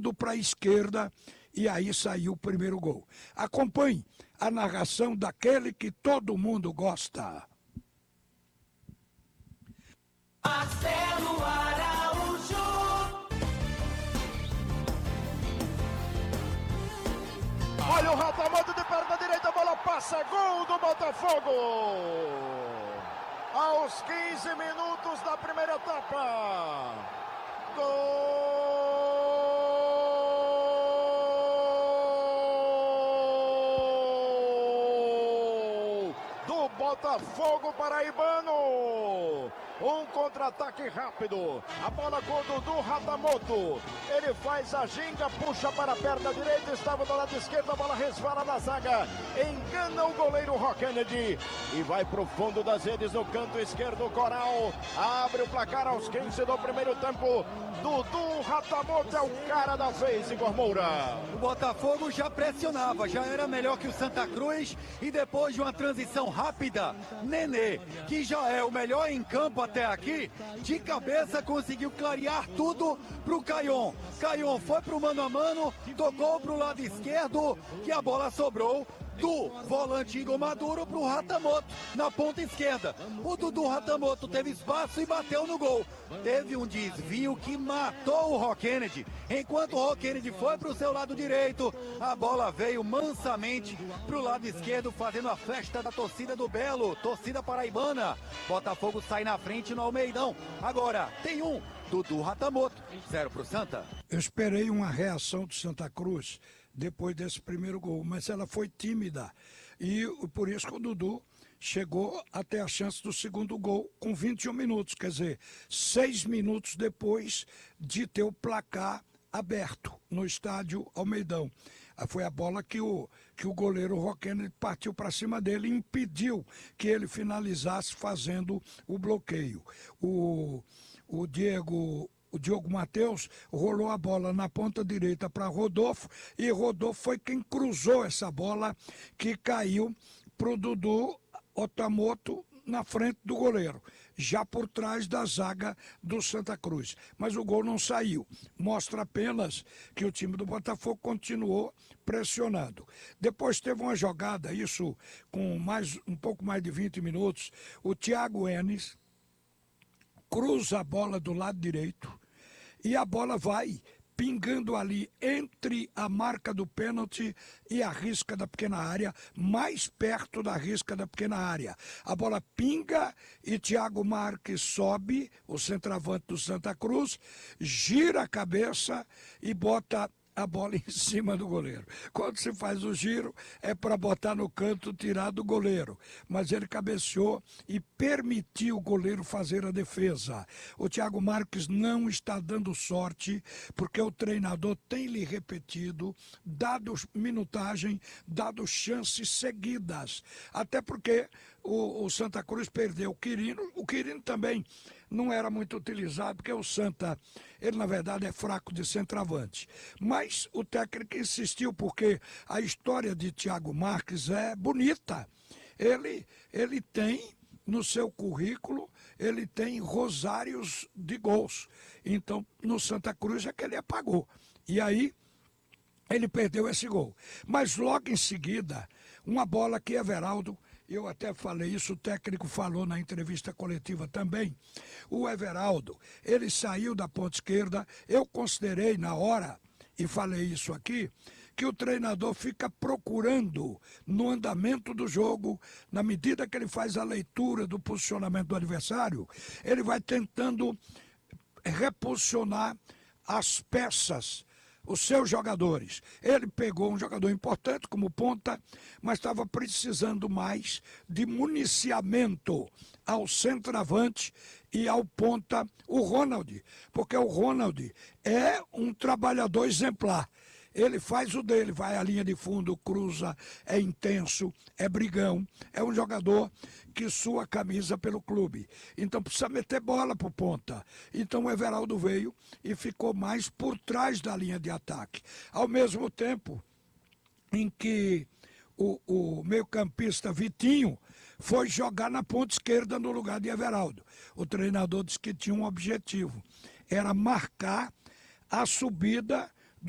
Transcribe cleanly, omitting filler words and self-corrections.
indo para a esquerda, e aí saiu o primeiro gol. Acompanhe a narração daquele que todo mundo gosta. Marcelo Araújo. Olha o Ratamoto de perna direita, a bola passa, gol do Botafogo! Aos 15 minutos da primeira etapa. Gol do Botafogo paraibano. Um contra-ataque rápido. A bola com o Dudu Ratamoto. Ele faz a ginga, puxa para a perna direita, estava do lado esquerdo, a bola resvala na zaga. Engana o goleiro Rock Kennedy. E vai para o fundo das redes no canto esquerdo, Coral. Abre o placar aos 15 do primeiro tempo. Dudu Ratamoto é o cara da vez, Igor Moura. O Botafogo já pressionava, já era melhor que o Santa Cruz. E depois de uma transição rápida, Nenê, que já é o melhor em campo até aqui, de cabeça conseguiu clarear tudo pro Caion. Caion foi pro mano a mano, tocou pro lado esquerdo, que a bola sobrou do volante Igor Maduro pro Ratamoto na ponta esquerda. O Dudu Ratamoto teve espaço e bateu no gol. Teve um desvio que matou o Rock Kennedy. Enquanto o Rock Kennedy foi pro seu lado direito, a bola veio mansamente pro lado esquerdo, fazendo a festa da torcida do Belo, torcida paraibana. Botafogo sai na frente no Almeidão. Agora tem um, Dudu Ratamoto, 0 pro Santa. Eu esperei uma reação do Santa Cruz depois desse primeiro gol, mas ela foi tímida. E por isso que o Dudu chegou até a chance do segundo gol com 21 minutos, quer dizer, 6 minutos depois de ter o placar aberto no estádio Almeidão. Foi a bola que o goleiro Rock Kennedy partiu para cima dele e impediu que ele finalizasse fazendo o bloqueio. O Diogo Matheus rolou a bola na ponta direita para Rodolfo, e Rodolfo foi quem cruzou essa bola que caiu para o Dudu Ratamoto na frente do goleiro, já por trás da zaga do Santa Cruz. Mas o gol não saiu. Mostra apenas que o time do Botafogo continuou pressionando. Depois teve uma jogada, isso com um pouco mais de 20 minutos, o Thiago Enes cruza a bola do lado direito e a bola vai pingando ali entre a marca do pênalti e a risca da pequena área, mais perto da risca da pequena área. A bola pinga e Thiago Marques sobe, o centroavante do Santa Cruz, gira a cabeça e bota a bola em cima do goleiro. Quando se faz o giro, é para botar no canto, tirar do goleiro. Mas ele cabeceou e permitiu o goleiro fazer a defesa. O Thiago Marques não está dando sorte, porque o treinador tem lhe repetido, dado minutagem, dado chances seguidas. Até porque o Santa Cruz perdeu o Quirino. O Quirino também não era muito utilizado, porque o Santa, ele na verdade é fraco de centroavante. Mas o técnico insistiu, porque a história de Thiago Marques é bonita. Ele tem no seu currículo, ele tem rosários de gols. Então, no Santa Cruz é que ele apagou. E aí, ele perdeu esse gol. Mas logo em seguida, uma bola que Everaldo, eu até falei isso, o técnico falou na entrevista coletiva também, o Everaldo, ele saiu da ponta esquerda, eu considerei na hora, e falei isso aqui, que o treinador fica procurando no andamento do jogo, na medida que ele faz a leitura do posicionamento do adversário, ele vai tentando reposicionar as peças, os seus jogadores. Ele pegou um jogador importante como ponta, mas estava precisando mais de municiamento ao centroavante e ao ponta, o Ronald, porque o Ronald é um trabalhador exemplar. Ele faz o dele, vai à linha de fundo, cruza, é intenso, é brigão, é um jogador que sua camisa pelo clube. Então precisa meter bola pro ponta. Então o Everaldo veio e ficou mais por trás da linha de ataque. Ao mesmo tempo em que o meio-campista Vitinho foi jogar na ponta esquerda no lugar de Everaldo. O treinador disse que tinha um objetivo, era marcar a subida